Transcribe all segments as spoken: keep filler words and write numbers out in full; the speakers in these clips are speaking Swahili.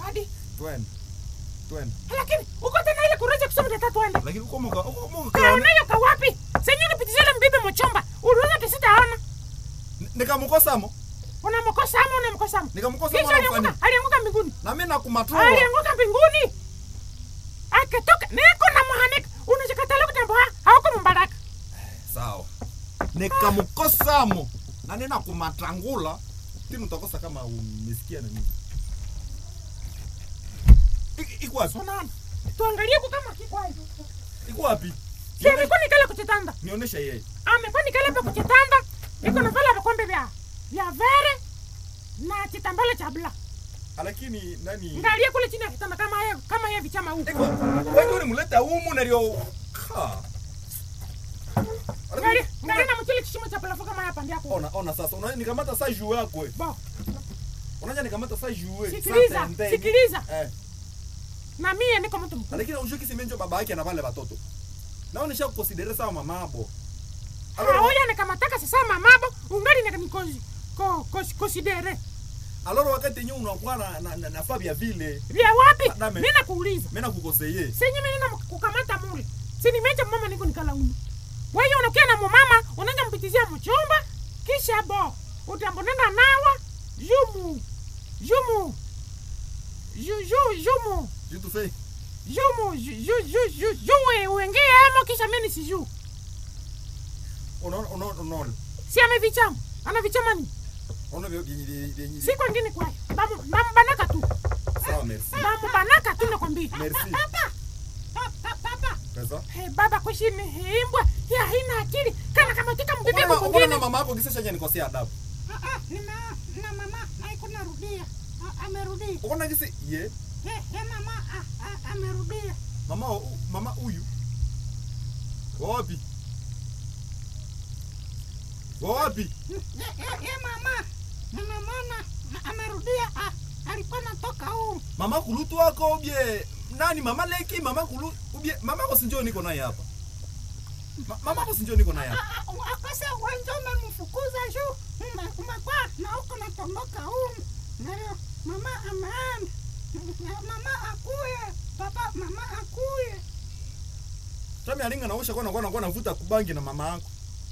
Hadi. Twende. Twende. Lakini uko tena ile kureje kusema tata twende. Lakini uko moga, uko moga. Kaonayo ka wapi? Senyo nipitizele mbibe mchomba. Uliona tisitaona. Nikamkosamo. Unamkosa ama unamkosa? Nikamkosa mwana fani. Alianguka mbinguni. Na mimi nakumatroa. Alianguka mbinguni. Akatoka niko na muhanika. Unajikatala kutambo hauko mbaraka. Sawa. Nikamkosamo. Na nina kumatrangula. Tinu utakosa kama umesikia na nini. Iko wapi? Sonana. Tuangalie kwa kama kiko wapi. Iko wapi? Sio niko nikala kuchitanda. Nionyesha yeye. Amekuwa nikala pa kuchitanda. Iko na vala vikombe vya vya vere na kitambala cha bla. Lakini nani? Ngalia kule chini ya kitanda kama yeye kama yeye vichama huko. Iko. Wewe ndio mleta humu na leo. Ha. Ngalia, ngalia na mchele kishimo cha palafu kama hapa ndio yako. Ona, ona sasa. Unaona nikamata saa juu yako wewe. Ba. Unaja nikamata saa juu wewe. Sikiliza, sikiliza. Eh. Na mimi niko mtu mkubwa. Lakini unajua kisi menjo baba yake na wale watoto. Nao nisha kuconsider sawa mamabo. Haoya nikamataka sasa mamabo, ungali nikanikozi. Ko considere. Aloro wakati yenyewe unakuwa na na, na, na Fabia vile. Vya wapi? Mimi nakuuliza. Mimi nakukoseye. Senye mimi nina kukamata mule. Si nimeacha mama niko nikalaumu. Wewe unakia na mama, unaanza mpitizia mchumba, kisha bo. Utambonenda nawa, jumu. Jumu. Ju ju jumu. Jitu fei. Jumu, ju ju ju ju ju uengea ama kisha mimi siju. Ono ono ono. Si amevichama. Ana vichama ni. Ono vyo vyenye. Si kwa ngine kwa. Bamu bamu banaka tu. Sawa merci. Bamu banaka tu nakwambia. Merci. Papa. Papa papa. Pesa? Hey baba kwa shini himbwa. Ya haina akili. Kana kama tika mbebe kwa kwingine. Unaona mama yako kisha nikosea adabu. Ah ah, nina na mama haiko narudia. Amerudia. Unaona kisi ye? Eh, eh mama amerudia. Mama mama huyu. Wapi? Wapi? Eh eh mama. Mama mama amerudia. Alikuwa natoka huko. Mama kulutu wako ubie nani mama leki mama kulu ubie mama ko sinjo niko naye hapa. Ma, mama ko sinjo niko naye hapa. Akose wanjo umemfukuza juu. Umekuwa na huko natondoka huko. Ndio mama ameenda. Mama akuye. Papa mama akuye. Tami alinga naosha kwa nakuwa navuta kubangi na mama yako.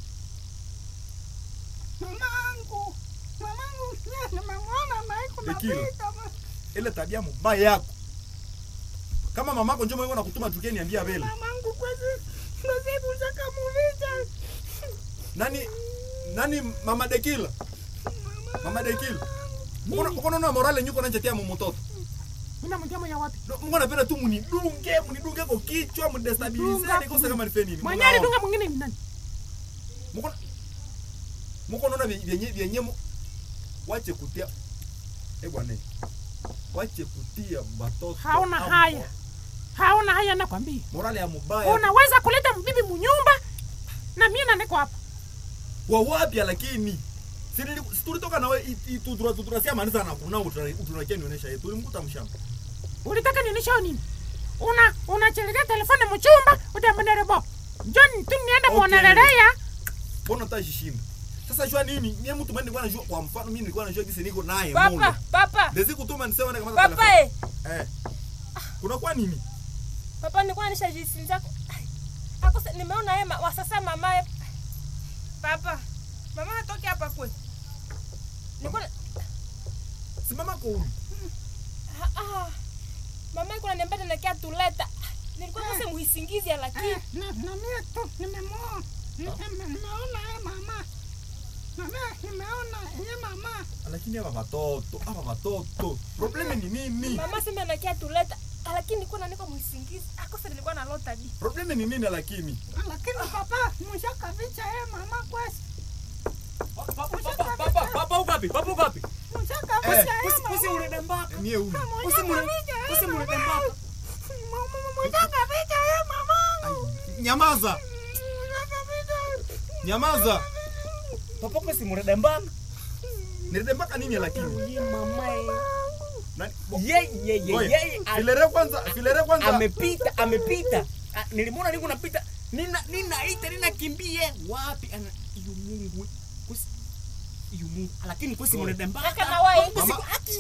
Mamangu. Mamangu ni mama na iko na pita. Ile tabia mbaya yako. Kama mamako njoo mwenyewe nakutuma tukeni niambia vile. Mamangu kwezi nasibu zaka muvita. Nani nani mama Dekila? Mama Dekila. Mbona mbona na morale nyuko nachetea mu mtoto? Mimi mjamo ya wapi? Mungu anapenda tu munidunge, munidunge kwa kichwa, mdestabilize ni kosa kama ni feni nini. Mwenye alidunga mwingine ni nani? Mungu Mungu naona vyenye vyenye wache kutia. Eh bwana. Wache kutia watoto. Hauna haya. Hauna haya nakwambia. Morale ya mbaya. Unaweza kuleta mbibi mnyumba na mimi na niko hapa. Wa wapi lakini? Sisi tulitoka na wewe tutura tutura sia manisa na kuna utunakia nionyesha yetu. Ulimkuta mshamba. Ulitaka nionyesha nini? Una unachelekea telefoni mchumba utamnderebo. John tu nienda muonelelea. Mbona utashishinda? Sasa jua nini? Mimi mtu mimi nilikuwa najua kwa mfano mimi nilikuwa najua kisi niko naye Mungu. Papa, papa. Ndezi kutuma nisema kama papa eh. Eh. Kuna kwa nini? Papa nilikuwa nishajisinza. Ako nimeona yeye wa sasa mama. Papa. Mama hatoki hapa kwe. Nilikuwa si mama kwa huyu. Ah ah. Mama iko ananiambia nakia tuleta. Nilikuwa sasa muhisingizi lakini na na mimi tu nimemwona. Nimeona yeye mama. Mama nimeona yeye mama. Lakini hapa watoto, hapa watoto. Problema ni nini? Mama sema nakia tuleta. Lakini nilikuwa niko muhisingizi. Akosa nilikuwa na lota di. Problema ni nini lakini? Lakini papa mshaka vicha yeye mama kwesi. Papa papa papa papa ukapi? Papa ukapi? Mshaka vicha yeye mama. Usi uredembaka. Ni huyu. Usi mure. Usi muredembaka. Mshaka vicha yeye mama. Nyamaza. Nyamaza. Papa kwa si muredembaka. Niredembaka nini lakini? Ye mama eh. Nani? Ye ye ye ye. Filere kwanza, filere kwanza. Amepita, amepita. Nilimwona niko napita. Nina ninaita ninakimbie. Wapi ana iyo Mungu. Kusi iyo Mungu. Lakini kwa si muredembaka. Kaka na wewe.